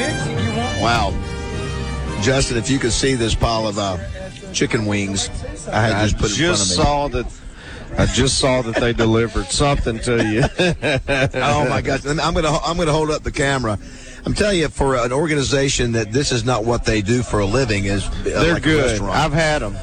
Wow. Justin, if you could see this pile of chicken wings I had just put in front of me. I just saw that they delivered something to you. Oh, my gosh. I'm gonna hold up the camera. I'm telling you, for an organization that this is not what they do for a living, they're like good. A restaurant. I've had them.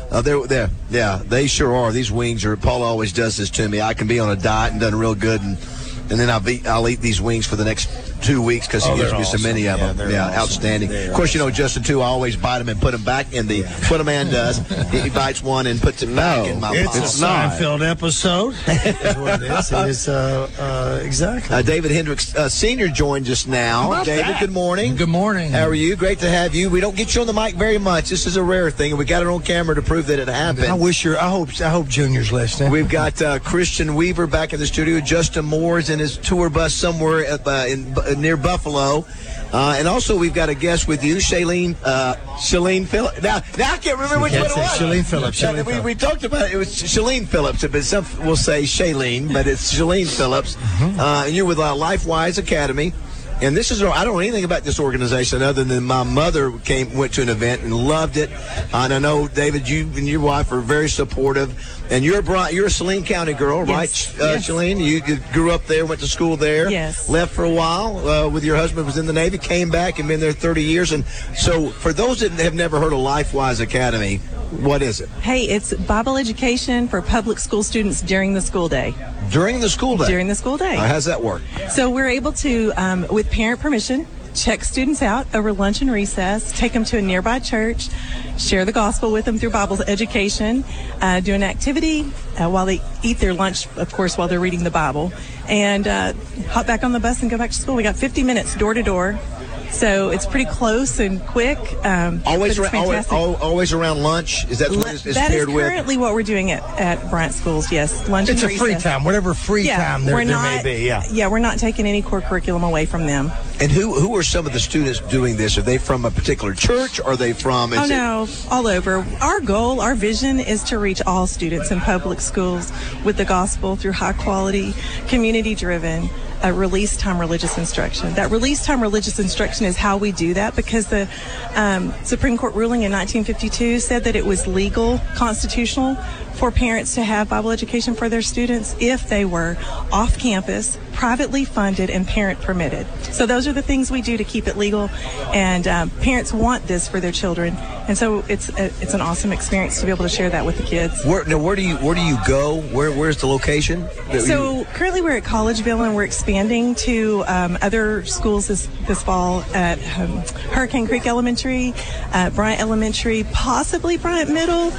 They sure are. These wings are. Paula always does this to me. I can be on a diet and done real good, and then I'll eat these wings for the next 2 weeks because he gives me so many of them. Yeah, awesome. Outstanding. Of course, Justin too. I always bite them and put them back in the. That's what a man does. He bites one and puts it back in my mouth. It's a Seinfeld episode. That's what it is. It is exactly. David Hendricks, Sr. joined us now. David, good morning. Good morning. How are you? Great to have you. We don't get you on the mic very much. This is a rare thing, and we got it on camera to prove that it happened. I hope Junior's listening. We've got Christian Weaver back in the studio. Justin Moore's in his tour bus somewhere near Buffalo. And also we've got a guest with you, Shailene Phillips. Now I can't remember which one it was. Shailene Phillips. We talked about it. It was Shailene Phillips, but some will say Shailene, but it's Shailene Phillips. And you're with LifeWise Academy. And this is, I don't know anything about this organization other than my mother went to an event and loved it. And I know, David, you and your wife are very supportive. And you're a Saline County girl, right, Yes. Shailene? You grew up there, went to school there. Yes. Left for a while with your husband, was in the Navy, came back and been there 30 years. And so for those that have never heard of LifeWise Academy, what is it? Hey, it's Bible education for public school students during the school day. During the school day? During the school day. How's that work? So we're able to, with parent permission, check students out over lunch and recess, take them to a nearby church, share the gospel with them through Bible education, do an activity while they eat their lunch, of course, while they're reading the Bible, and hop back on the bus and go back to school. We got 50 minutes door to door. So it's pretty close and quick. Always around lunch? Is that what it's that paired is with? currently what we're doing at Bryant Schools, yes. Lunch It's and a free recess. time, whatever free time there may be. Yeah, we're not taking any core curriculum away from them. And who are some of the students doing this? Are they from a particular church? Or are they from... No, all over. Our goal, our vision is to reach all students in public schools with the gospel through high quality, community-driven, release time religious instruction. That release time religious instruction is how we do that because the Supreme Court ruling in 1952 said that it was legal, constitutional for parents to have Bible education for their students if they were off campus, privately funded, and parent permitted. So those are the things we do to keep it legal, and parents want this for their children, and so it's an awesome experience to be able to share that with the kids. Where do you go? Where's the location? So currently we're at Collegeville, and we're expanding to other schools this fall at Hurricane Creek Elementary, Bryant Elementary, possibly Bryant Middle.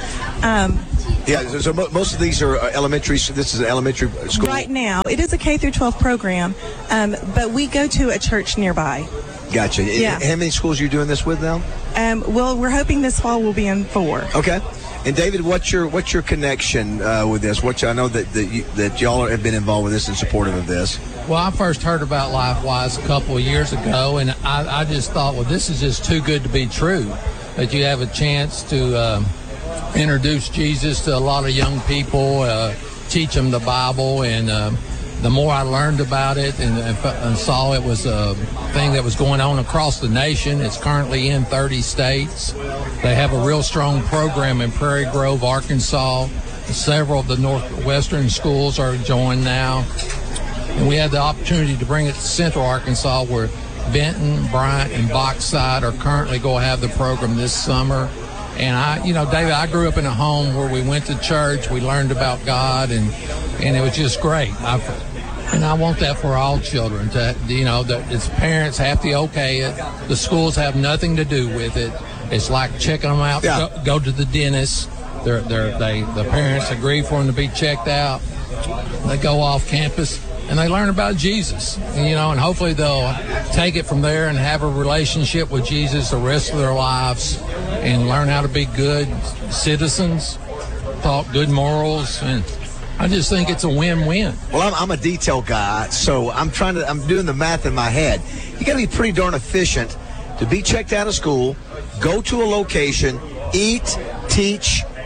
So most of these are elementary. So this is an elementary school. Right now, it is a K through 12 program, but we go to a church nearby. Gotcha. Yeah. How many schools are you doing this with now? Well, we're hoping this fall we'll be in 4. Okay. And David, what's your connection with this? I know that y'all have been involved with this and supportive of this. Well, I first heard about LifeWise a couple of years ago, and I just thought, well, this is just too good to be true, that you have a chance to introduce Jesus to a lot of young people, teach them the Bible, and the more I learned about it and saw it was a thing that was going on across the nation. It's currently in 30 states. They have a real strong program in Prairie Grove, Arkansas. Several of the northwestern schools are joined now. And we had the opportunity to bring it to Central Arkansas, where Benton, Bryant, and Bauxite are currently going to have the program this summer. And David, I grew up in a home where we went to church, we learned about God, and it was just great. And I want that for all children. That its parents have to okay it. The schools have nothing to do with it. It's like checking them out. Yeah. Go to the dentist. The parents agree for them to be checked out. They go off campus and they learn about Jesus. And hopefully they'll take it from there and have a relationship with Jesus the rest of their lives, and learn how to be good citizens, taught good morals, and I just think it's a win-win. Well, I'm a detail guy, so I'm doing the math in my head. You got to be pretty darn efficient to be checked out of school, go to a location, eat, teach,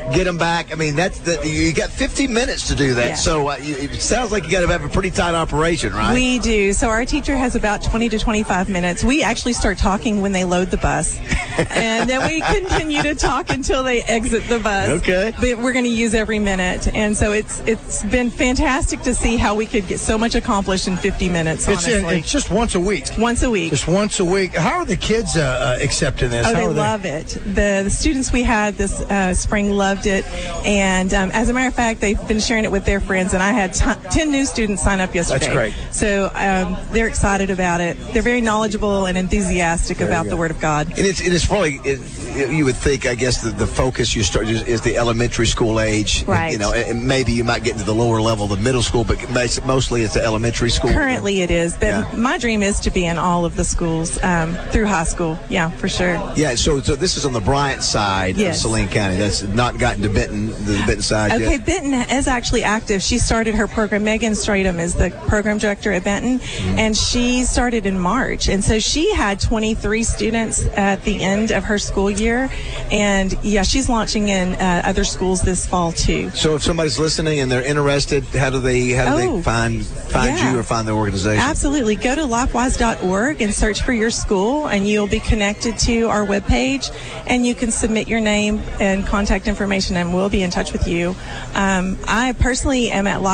get them back. I mean, you got 15 minutes to do that. Yeah. So it sounds like you got to have a pretty tight operation, right? We do. So our teacher has about 20 to 25 minutes. We actually start talking when they load the bus. And then we continue to talk until they exit the bus. Okay. But we're going to use every minute. And so it's been fantastic to see how we could get so much accomplished in 50 minutes, honestly. It's just once a week. Once a week. Just once a week. How are the kids accepting this? Oh, How they are love it. The students we had this spring loved it. And as a matter of fact, they've been sharing it with their friends. And I had 10 new students sign up yesterday. That's great. So they're excited about it. They're very knowledgeable and enthusiastic about the Word of God. And it's probably, you would think, I guess, the focus you start is the elementary school age. Right. You know, and maybe you might get into the lower level, the middle school, but mostly it's the elementary school. Currently it is. But Yeah. my dream is to be in all of the schools through high school. Yeah, for sure. Yeah, so this is on the Bryant side Yes. of Saline County. That's not gotten to Benton, the Benton side Okay, yet. Benton is actually active. She started her program. Megan Stratum is the program director at Benton, and she started in March. And so she had 23 students at the end of her school year. And yeah, she's launching in other schools this fall too. So if somebody's listening and they're interested, how do they find yeah. you or find the organization? Absolutely. Go to lifewise.org and search for your school, and you'll be connected to our webpage, and you can submit your name and contact information, and we'll be in touch with you. I personally am at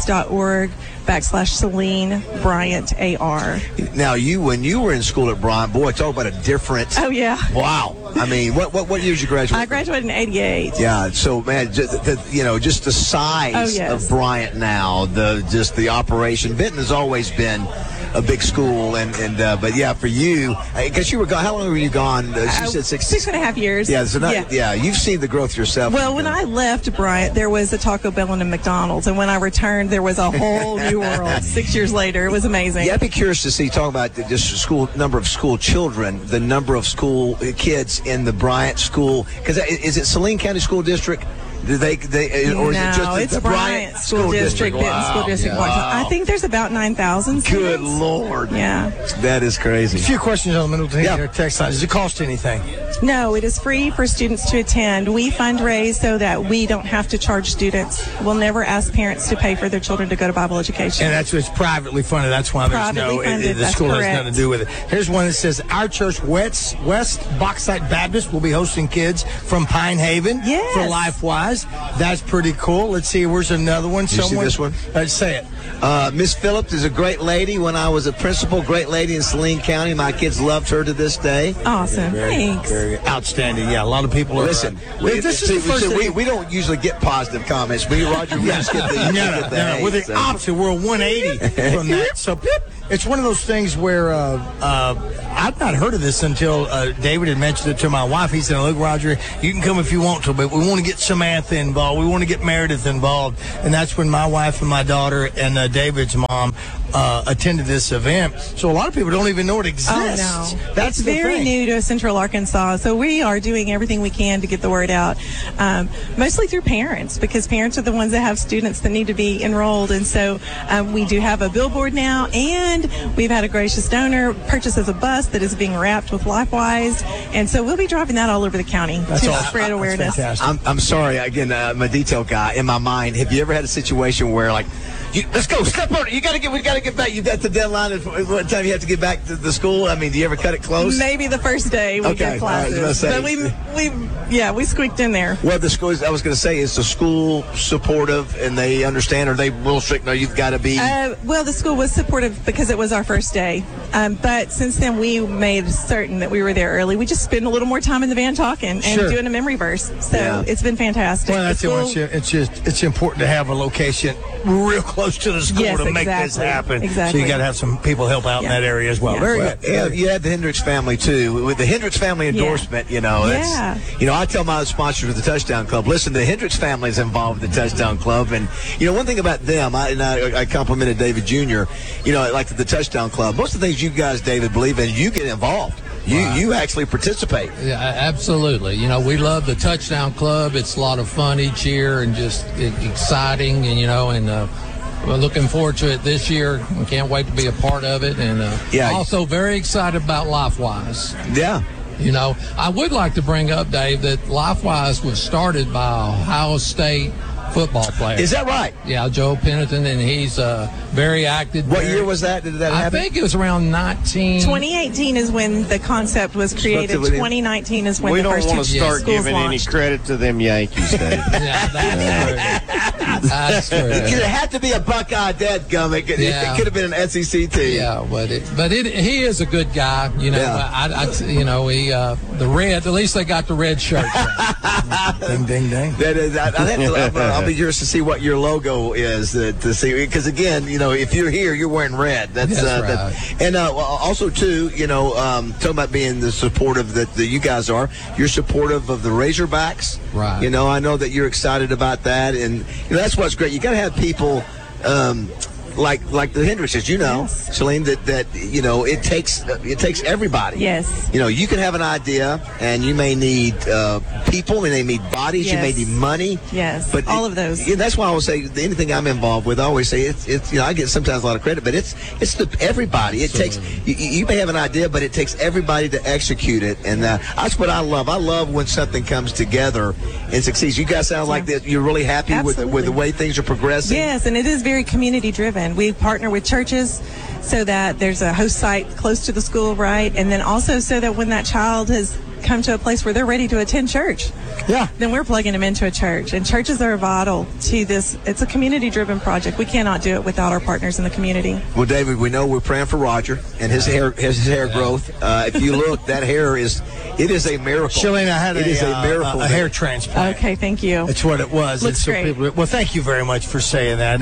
lifewise.org/Celine Bryant AR. Now, when you were in school at Bryant, boy, talk about a different. Oh, yeah. Wow. I mean, what year did you graduate? I graduated in 88. Yeah, so man, just the size Oh, yes. of Bryant now, the operation. Benton has always been a big school, but yeah, for you, because you were gone. How long were you gone? You said 6.5 years. Yeah, so you've seen the growth yourself. Well, when I left Bryant, there was a Taco Bell and a McDonald's, and when I returned, there was a whole new world. 6 years later, it was amazing. Yeah, I'd be curious to see, talking about just number of school children, the number of school kids in the Bryant school. Because is it Saline County School District? Or is it just it's the Bryant School District, Benton School District. Wow. I think there's about 9,000 Good students. Lord. Yeah. That is crazy. A few questions on the middle Yeah. text line. Does it cost anything? No, it is free for students to attend. We fundraise so that we don't have to charge students. We'll never ask parents to pay for their children to go to Bible education. And it's privately funded. That's why there's Privately funded, the that's school has correct. nothing to do with it. Here's one that says, our church, West Bauxite Baptist, will be hosting kids from Pine Haven Yes. for LifeWise. That's pretty cool. Let's see. Where's another one? You see this one? Let's say it. Miss Phillips is a great lady. When I was a principal, great lady in Saline County. My kids loved her to this day. Awesome. Thanks. Very outstanding. Yeah, a lot of people are. Listen, this is the first thing. we don't usually get positive comments. We, Roger, we just get the No. We're the opposite. We're a 180 from that. So it's one of those things where I've not heard of this until David had mentioned it to my wife. He said, look, Roger, you can come if you want to, but we want to get Samantha involved. We want to get Meredith involved. And that's when my wife and my daughter and David's mom attended this event. So a lot of people don't even know it exists. Oh, no. That's it's the very thing. new to Central Arkansas, so we are doing everything we can to get the word out, mostly through parents, because parents are the ones that have students that need to be enrolled. And so we do have a billboard now, and we've had a gracious donor purchase us a bus that is being wrapped with LifeWise. And so we'll be driving that all over the county to spread awareness. That's fantastic. I'm sorry, again, I'm a detail guy. In my mind, have you ever had a situation where, like, let's go, step on it. We got to get back. That's the deadline. What time you have to get back to the school? I mean, do you ever cut it close? Maybe the first day we Okay, get classes, all right, I was gonna but we squeaked in there. Well, the school, I was going to say, is the school supportive and they understand, or they real strict? No, you've got to be. Well, the school was supportive because it was our first day. But since then, we made certain that we were there early. We just spend a little more time in the van talking and Sure. doing a memory verse. So Yeah. it's been fantastic. Well, that's The it. school- It's important to have a location real close to the school Yes, to make this exactly. happen. Exactly. So you got to have some people help out in Yeah. that area as well. Yeah. Very Well, good. yeah, you had the Hendricks family too. With the Hendricks family endorsement, Yeah. I tell my sponsors of the Touchdown Club, listen, the Hendricks family is involved with the Touchdown Club, and one thing about them, I complimented David Jr. Like the Touchdown Club. Most of the things you guys, David, believe in, you get involved. You actually participate. Yeah, absolutely. We love the Touchdown Club. It's a lot of fun each year and just exciting, and we're looking forward to it this year. We can't wait to be a part of it, and Yeah. also very excited about LifeWise. Yeah. You know, I would like to bring up, Dave, that LifeWise was started by Ohio State football player. Is that right? Yeah, Joe Pennington, and he's very active. What year was that? Did that happen? I think it was around 2018 is when the concept was created. 2019 is when we the first don't want to two start schools giving launched. any credit to them Yankees, Dave. Yeah, that's true. It had to be a Buckeye dadgummit. It could have been an SEC team. Yeah, but he is a good guy. You know, the red. At least they got the red shirt. Ding, ding, ding. That is, I'll be curious to see what your logo is to see, because again, you know, if you're here, you're wearing red. That's right. And also too, you know, talking about being the supportive that you guys are. You're supportive of the Razorbacks, right? You know, I know that you're excited about that, and you know that's what's great. You got to have people. Like the Hendrickses, you know, yes. Shalene, that you know it takes everybody. Yes. You know, you can have an idea, and you may need people, and they need bodies. Yes. You may need money. Yes. But all of those. That's why I always say anything I'm involved with. I always say it's you know, I get sometimes a lot of credit, but it's everybody. It takes you may have an idea, but it takes everybody to execute it, and that's what I love. I love when something comes together and succeeds. You guys sound like that. You're really happy with the way things are progressing. Yes, and it is very community driven. We partner with churches so that there's a host site close to the school, right? And then also so that when that child has come to a place where they're ready to attend church, then we're plugging them into a church. And churches are vital to this. It's a community-driven project. We cannot do it without our partners in the community. Well, David, we know we're praying for Roger and his hair growth. If you look, that hair is a miracle. Shalene, I had a miracle. A hair transplant. Okay, thank you. That's what it was. Looks great. Well, thank you very much for saying that.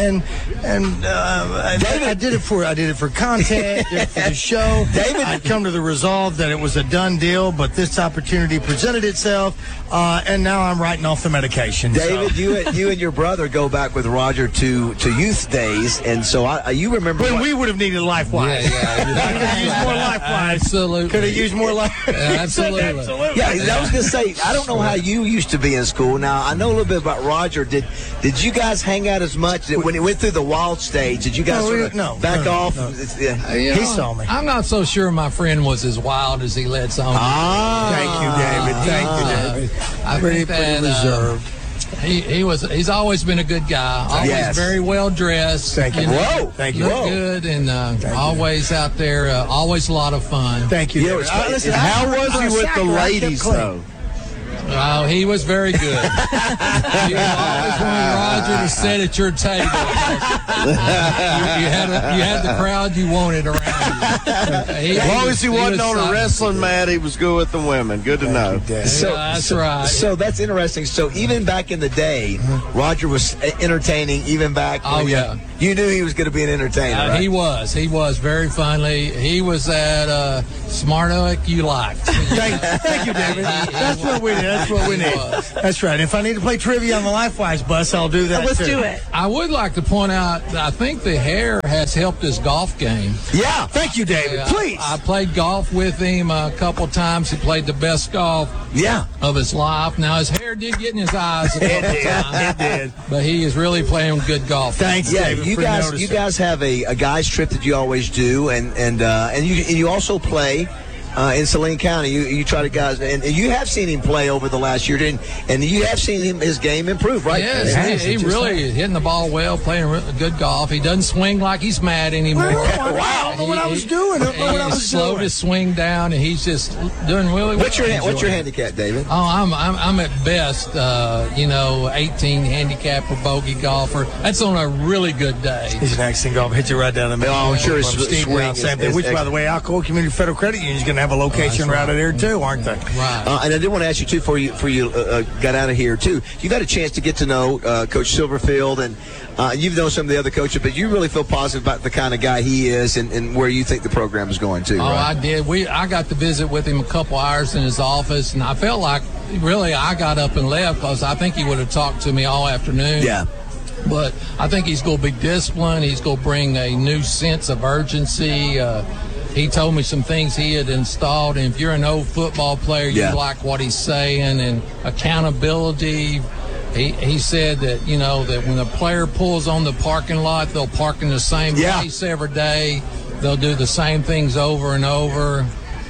I did it for content, did it for the show. David, I'd come to the resolve that it was a done deal, but this opportunity presented itself, and now I'm writing off the medication. David, you and your brother go back with Roger to youth days, and so you remember when we would have needed LifeWise. Yeah. I could have used more LifeWise. Absolutely. Could have used more LifeWise. Absolutely. Yeah, I was going to say, I don't know how you used to be in school. Now, I know a little bit about Roger. Did you guys hang out as much? When it went through the wild stage, did you guys back off? No. He saw me. I'm not so sure my friend was as wild as he lets on. Thank you, David. I think that, reserved. He's always been a good guy. Always very well dressed. Thank you. Thank you. Look good and always out there. Always a lot of fun. Thank you. Listen, how was he with the ladies, though? Oh, he was very good. You always wanted Roger to sit at your table. You had the crowd you wanted around you. As long as he wasn't on a wrestling mat, he was good with the women. Good to know. That's right. So that's interesting. So even back in the day, Roger was entertaining. Even back when you knew he was going to be an entertainer. Right? He was very funny. He was that smart aleck you liked. Thank you, David. That's what we did. That's what we need. That's right. If I need to play trivia on the LifeWise bus, I'll do that. Let's do it. I would like to point out that I think the hair has helped his golf game. Yeah. Thank you, David. Please. I played golf with him a couple times. He played the best golf of his life. Now, his hair did get in his eyes a couple times. It did. But he is really playing good golf. Thanks, David, you for guys. noticing. You guys have a guys trip that you always do, and you also play. In Saline County, you try to guys, and you have seen him play over the last year, and you have seen his game improve, right? Yes, he really is hitting the ball well, playing good golf. He doesn't swing like he's mad anymore. I don't know what I was doing. He slowed his swing down, and he's just doing really well. What's your handicap, David? Oh, I'm at best, 18 handicap or bogey golfer. That's on a really good day. He's an excellent golfer. Hits it right down the middle. I'm sure his Steve swing same thing. Which, by the way, Alcoa Community Federal Credit Union is going to have a location right there too, aren't they? Right. And I did want to ask you too, before you got out of here too. You got a chance to get to know Coach Silverfield, and you've known some of the other coaches, but you really feel positive about the kind of guy he is, and where you think the program is going to. Oh, right? I did. I got to visit with him a couple hours in his office, and I felt like really I got up and left because I think he would have talked to me all afternoon. Yeah. But I think he's going to be disciplined. He's going to bring a new sense of urgency. He told me some things he had installed, and if you're an old football player, you like what he's saying, and accountability. He said that, that when a player pulls on the parking lot, they'll park in the same place every day. They'll do the same things over and over.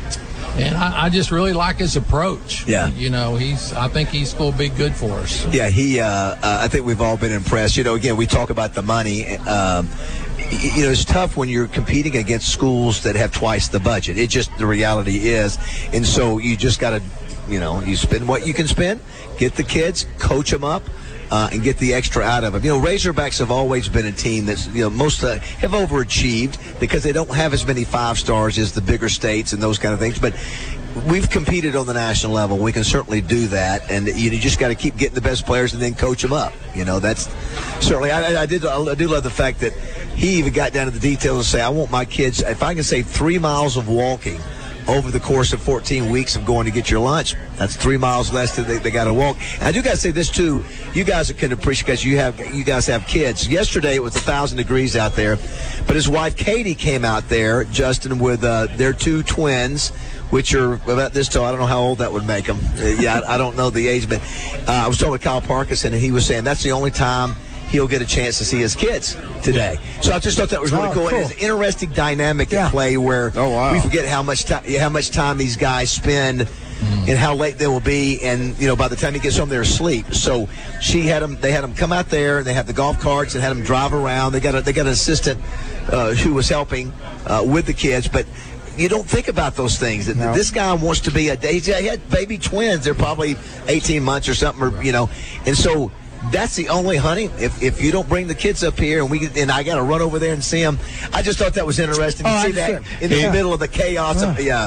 And I just really like his approach. Yeah. I think he's going to be good for us. Yeah, I think we've all been impressed. Again, we talk about the money. It's tough when you're competing against schools that have twice the budget. It just, the reality is. And so you just got to, you spend what you can spend, get the kids, coach them up. And get the extra out of them. Razorbacks have always been a team that's, most have overachieved because they don't have as many 5-stars as the bigger states and those kind of things. But we've competed on the national level. We can certainly do that. And you just got to keep getting the best players and then coach them up. That's certainly, I do love the fact that he even got down to the details and say, I want my kids, if I can save 3 miles of walking over the course of 14 weeks of going to get your lunch, that's 3 miles less that they got to walk. And I do got to say this too, you guys can appreciate because you guys have kids. Yesterday it was 1,000 degrees out there, but his wife Katie came out there, Justin, with their 2 twins, which are about this tall. I don't know how old that would make them. I don't know the age, but I was talking with Kyle Parkinson, and he was saying that's the only time he'll get a chance to see his kids today. So I just thought that was really cool. It's an interesting dynamic at play where we forget how much time these guys spend and how late they will be, and by the time he gets home they're asleep. So they had them come out there, and they have the golf carts and had them drive around. They got an assistant who was helping with the kids, but you don't think about those things. No. This guy wants to be he had baby twins. They're probably 18 months or something, and so that's the only if you don't bring the kids up here and I got to run over there and see them. I just thought that was interesting to see that in the middle of the chaos. The day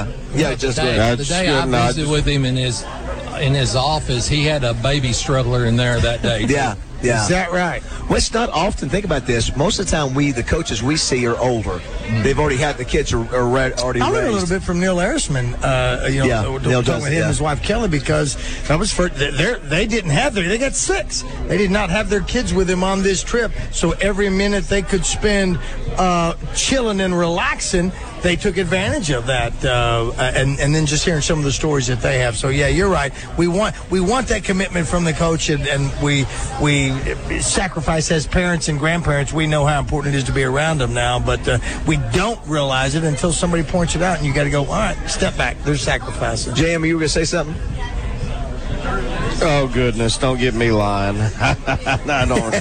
I visited with him in his office, he had a baby struggler in there that day. Yeah. Is that right? Well, it's not often. Think about this. Most of the time, the coaches we see are older. They've already had the kids already raised. I learned a little bit from Neil Erisman. Neil talking with him and his wife Kelly, because that was they didn't have they got 6. They did not have their kids with them on this trip. So every minute they could spend chilling and relaxing, they took advantage of that. And then just hearing some of the stories that they have. So yeah, you're right. We want that commitment from the coach, and we sacrifice as parents and grandparents. We know how important it is to be around them now, but we don't realize it until somebody points it out, and you got to go, all right, step back. There's sacrifices. JM, you were going to say something? Oh, goodness, don't get me lying. I don't.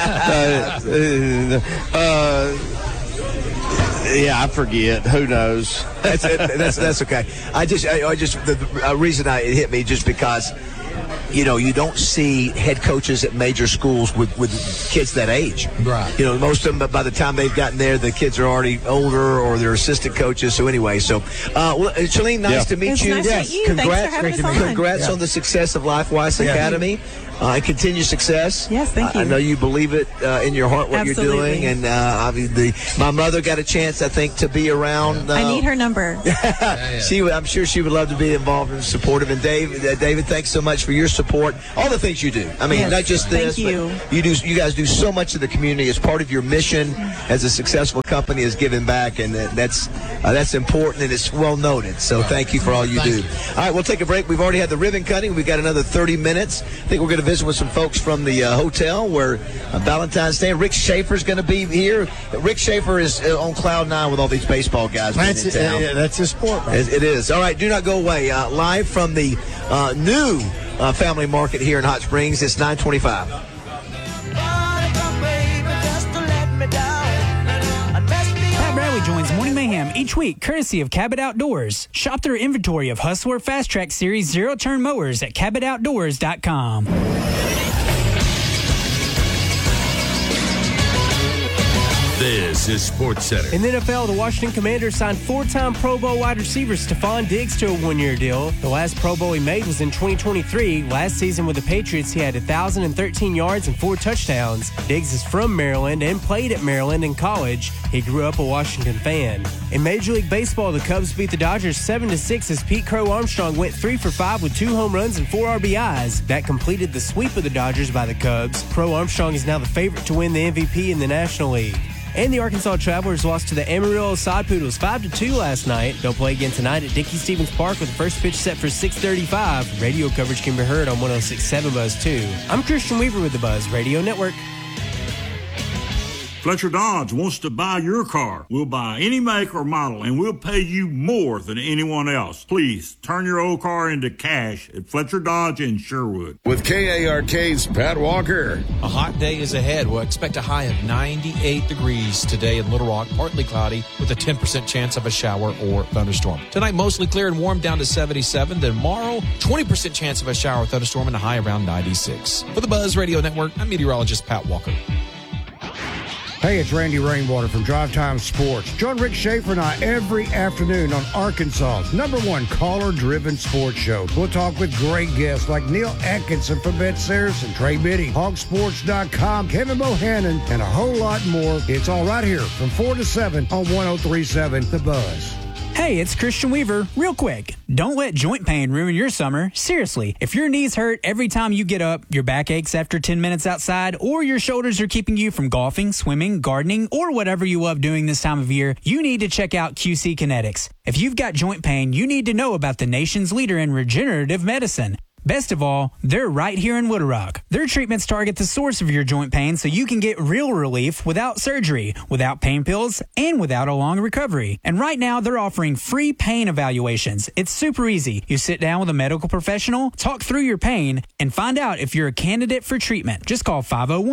I forget. Who knows? That's okay. The reason it hit me just because you don't see head coaches at major schools with kids that age. Right. Most of them, by the time they've gotten there, the kids are already older or they're assistant coaches. So anyway, Shalene, nice to meet you. Nice to meet you. Congrats, Thanks for having us on. Congrats on the success of LifeWise Academy. And continued success. Yes, thank you. I know you believe it in your heart what Absolutely. you're doing, and obviously my mother got a chance, I think, to be around. I need her number. I'm sure she would love to be involved and supportive. And David, thanks so much for your support, all the things you do. I mean, not just this, but you guys do so much to the community as part of your mission as a successful company is giving back, and that's important and it's well noted. So thank you for all you do. All right, we'll take a break. We've already had the ribbon cutting. We've got another 30 minutes. I think we're going to visit with some folks from the hotel where Valentine's Day. Rick Schaefer's going to be here. Rick Schaefer is on cloud 9 with all these baseball guys in town. That's his sport, man. It is. All right, do not go away. Live from the new Family Market here in Hot Springs. It's 9:25. Joins Morning Mayhem each week, courtesy of Cabot Outdoors. Shop their inventory of Hustler Fast Track Series zero-turn mowers at CabotOutdoors.com. This is Sports Center. In the NFL, the Washington Commanders signed 4-time Pro Bowl wide receiver Stephon Diggs to a 1-year deal. The last Pro Bowl he made was in 2023. Last season with the Patriots, he had 1,013 yards and 4 touchdowns. Diggs is from Maryland and played at Maryland in college. He grew up a Washington fan. In Major League Baseball, the Cubs beat the Dodgers 7-6 as Pete Crow Armstrong went 3 for 5 with 2 home runs and 4 RBIs. That completed the sweep of the Dodgers by the Cubs. Crow Armstrong is now the favorite to win the MVP in the National League. And the Arkansas Travelers lost to the Amarillo Sod Poodles 5-2 last night. They'll play again tonight at Dickey Stevens Park with the first pitch set for 6:35. Radio coverage can be heard on 106.7 Buzz 2. I'm Christian Weaver with the Buzz Radio Network. Fletcher Dodge wants to buy your car. We'll buy any make or model, and we'll pay you more than anyone else. Please turn your old car into cash at Fletcher Dodge in Sherwood. With KARK's Pat Walker. A hot day is ahead. We'll expect a high of 98 degrees today in Little Rock, partly cloudy with a 10% chance of a shower or thunderstorm. Tonight, mostly clear and warm down to 77. Tomorrow, 20% chance of a shower or thunderstorm and a high around 96. For the Buzz Radio Network, I'm meteorologist Pat Walker. Hey, it's Randy Rainwater from Drive Time Sports. Join Rick Schaefer and I every afternoon on Arkansas's #1 caller-driven sports show. We'll talk with great guests like Neil Atkinson from Bet Saracen, Trey Biddy, Hogsports.com, Kevin Bohannon, and a whole lot more. It's all right here from 4 to 7 on 103.7 The Buzz. Hey, it's Christian Weaver. Real quick, don't let joint pain ruin your summer. Seriously, if your knees hurt every time you get up, your back aches after 10 minutes outside, or your shoulders are keeping you from golfing, swimming, gardening, or whatever you love doing this time of year, you need to check out QC Kinetics. If you've got joint pain, you need to know about the nation's leader in regenerative medicine. Best of all, they're right here in Little Rock. Their treatments target the source of your joint pain so you can get real relief without surgery, without pain pills, and without a long recovery. And right now, they're offering free pain evaluations. It's super easy. You sit down with a medical professional, talk through your pain, and find out if you're a candidate for treatment. Just call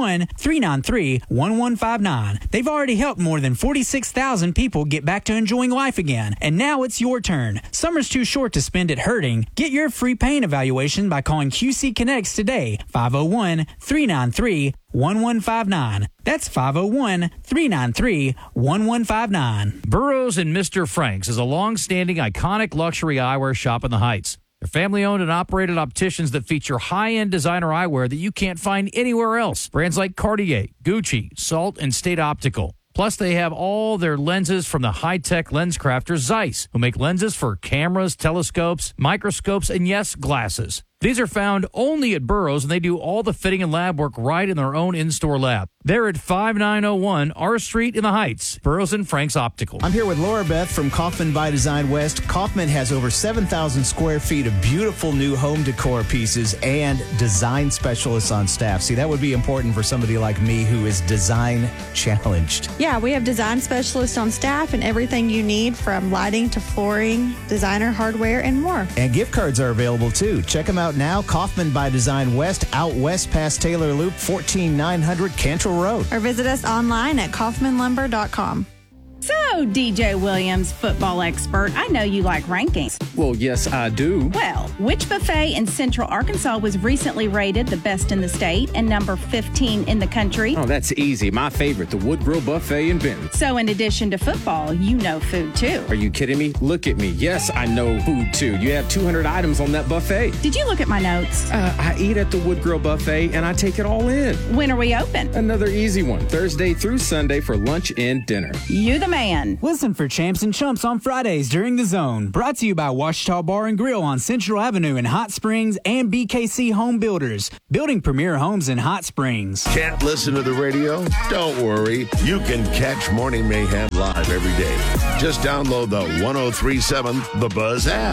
501-393-1159. They've already helped more than 46,000 people get back to enjoying life again. And now it's your turn. Summer's too short to spend it hurting. Get your free pain evaluation by calling QC Kinetics today, 501-393-1159. That's 501-393-1159. Burroughs and Mr. Franks is a long-standing, iconic luxury eyewear shop in the Heights. They're family-owned and operated opticians that feature high-end designer eyewear that you can't find anywhere else. Brands like Cartier, Gucci, Salt, and State Optical. Plus, they have all their lenses from the high-tech lens crafter Zeiss, who make lenses for cameras, telescopes, microscopes, and yes, glasses. These are found only at Burroughs, and they do all the fitting and lab work right in their own in-store lab. They're at 5901 R Street in the Heights, Burroughs and Franks Optical. I'm here with Laura Beth from Kaufman by Design West. Kaufman has over 7,000 square feet of beautiful new home decor pieces and design specialists on staff. See, that would be important for somebody like me who is design challenged. Yeah, we have design specialists on staff and everything you need from lighting to flooring, designer hardware, and more. And gift cards are available too. Check them out now. Kaufman by Design West, out west past Taylor Loop, 14900 Cantrell Road. Or visit us online at kaufmanlumber.com. So, DJ Williams, football expert, I know you like rankings. Well, yes, I do. Well, which buffet in Central Arkansas was recently rated the best in the state and number 15 in the country? Oh, that's easy. My favorite, the Wood Grill Buffet in Benton. So, in addition to football, you know food too. Are you kidding me? Look at me. Yes, I know food too. You have 200 items on that buffet. Did you look at my notes? I eat at the Wood Grill Buffet and I take it all in. When are we open? Another easy one. Thursday through Sunday for lunch and dinner. You the man. Listen for Champs and Chumps on Fridays during The Zone. Brought to you by Washita Bar and Grill on Central Avenue in Hot Springs and BKC Home Builders, building premier homes in Hot Springs. Can't listen to the radio? Don't worry. You can catch Morning Mayhem live every day. Just download the 1037 The Buzz app.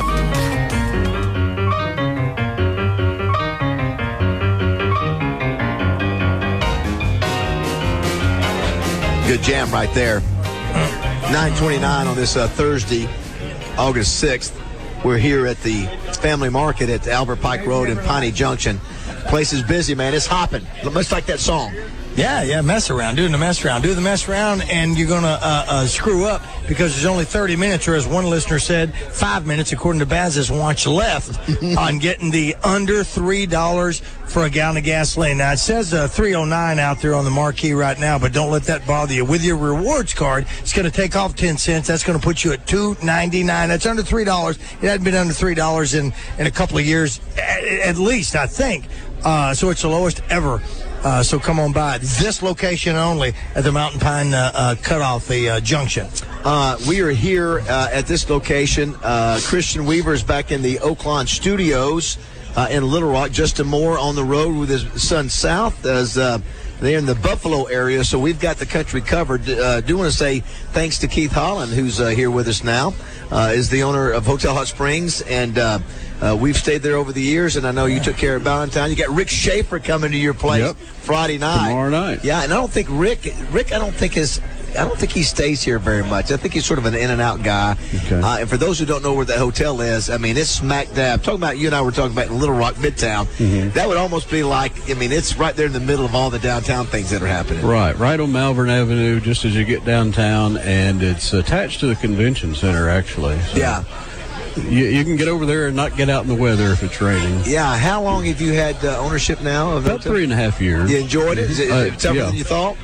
Good jam right there. 9:29 on this Thursday, August 6th. We're here at the Family Market at Albert Pike Road in Piney Junction. Place is busy, man. It's hopping. Much like that song. Yeah, mess around, doing the mess around. Do the mess around, and you're going to screw up because there's only 30 minutes, or as one listener said, 5 minutes, according to Baz's watch, left on getting the under $3 for a gallon of gasoline. Now, it says $3.09 out there on the marquee right now, but don't let that bother you. With your rewards card, it's going to take off 10 cents. That's going to put you at $2.99. That's under $3. It hadn't been under $3 in a couple of years, at least, I think. So it's the lowest ever. So come on by. This location only at the Mountain Pine cutoff, the junction. We are here at this location. Christian Weaver is back in the Oaklawn Studios in Little Rock. Justin Moore on the road with his son South as They're in the Buffalo area, so we've got the country covered. Do want to say thanks to Keith Holland, who's here with us now, is the owner of Hotel Hot Springs, and we've stayed there over the years, and I know you took care of Valentine. You got Rick Schaefer coming to your place Friday night. Tomorrow night. Yeah, and I don't think Rick I don't think he stays here very much. I think he's sort of an in-and-out guy. Okay. And for those who don't know where that hotel is, I mean, it's smack dab. Talking about, you and I were talking about in Little Rock, Midtown. Mm-hmm. That would almost be like, I mean, it's right there in the middle of all the downtown things that are happening. Right on Malvern Avenue, just as you get downtown, and it's attached to the convention center, actually. So Yeah. You can get over there and not get out in the weather if it's raining. Yeah. How long have you had ownership now? Of About 3.5 years. You enjoyed it? Is it tougher than you thought?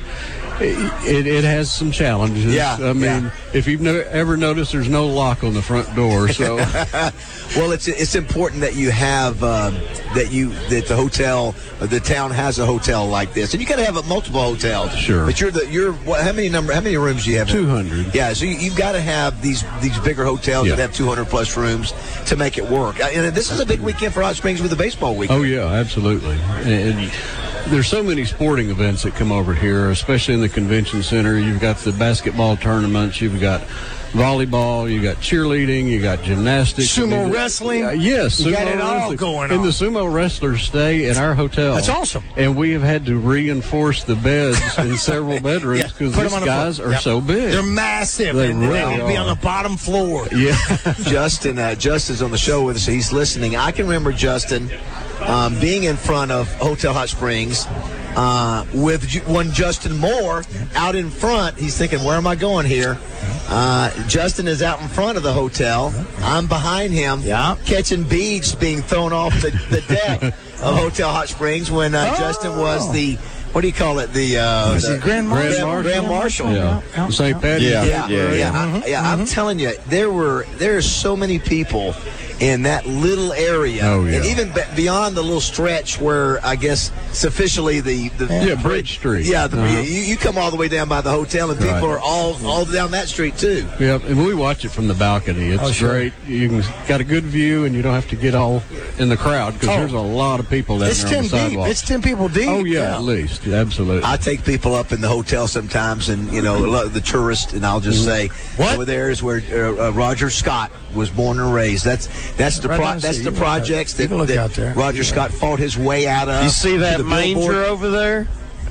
It has some challenges. Yeah, I mean, if you've ever noticed, there's no lock on the front door. So, well, it's important that you have that the hotel, the town has a hotel like this, and you got to have multiple hotels. Sure. But how many rooms do you have? 200. Yeah, so you've got to have these bigger hotels that have 200 plus rooms to make it work. And this is a big weekend for Hot Springs with the baseball weekend. Oh yeah, absolutely. And there's so many sporting events that come over here, especially in the convention center. You've got the basketball tournaments, you've got volleyball, you got cheerleading, you got gymnastics, sumo wrestling. Yes, you sumo got it all wrestling. going on. And the sumo wrestlers stay in our hotel. That's awesome. And we have had to reinforce the beds in several bedrooms because these guys are so big. They're massive. They and really they need to be on are. the bottom floor. Yeah. Justin's on the show with us. He's listening. I can remember Justin being in front of Hotel Hot Springs with one Justin Moore out in front. He's thinking, where am I going here? Justin is out in front of the hotel. I'm behind him, catching beads being thrown off the deck of Hotel Hot Springs when Justin was the, what do you call it? The Grand Marshal. Grand Marshal. Yeah. St. Patty's. Yeah. I'm telling you, there are so many people in that little area, and even beyond the little stretch where I guess it's officially the Bridge Street. Yeah, you come all the way down by the hotel, and people are all down that street too. Yeah, and we watch it from the balcony. It's great. You got a good view, and you don't have to get all in the crowd because there's a lot of people down there on the sidewalk. It's 10 people deep. Oh yeah, at least. Absolutely. I take people up in the hotel sometimes, and the tourists, and I'll just say, over there is where Roger Scott was born and raised. That's the projects that Roger Scott fought his way out of. You see that manger over there?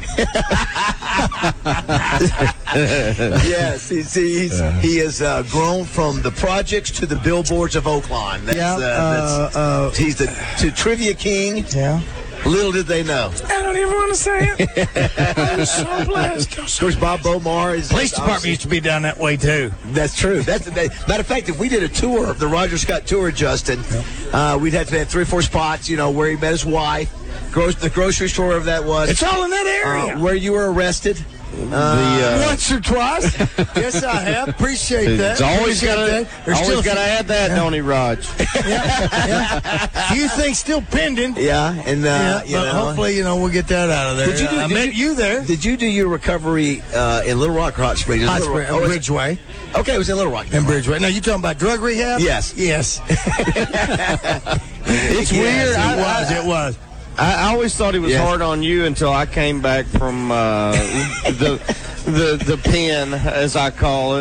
Yes, he has grown from the projects to the billboards of Oakland. He's the trivia king. Yeah. Little did they know. I don't even want to say it. I was so blessed. Of course, Bob Bomar is. Police department used to be down that way too. That's true. Matter of fact, if we did a tour of the Roger Scott tour, Justin, we'd have to have 3 or 4 spots. Where he met his wife, the grocery store of that was. It's all in that area. Where you were arrested. Once or twice. Yes, I have. Appreciate that. It's always got to add that, don't he, Raj? Few things still pending. Yeah, and but hopefully, we'll get that out of there. I met you there. Did you do your recovery in Little Rock or Hot Springs? Bridgeway. Okay, it was in Little Rock. In Bridgeway. Now, you talking about drug rehab? Yes. It's weird. It was. I always thought he was hard on you until I came back from the pen, as I call it.